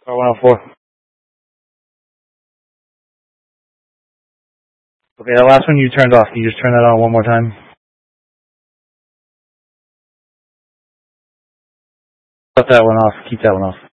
Car 104. Okay, that last one you turned off. Can you just turn that on one more time? Cut that one off. Keep that one off.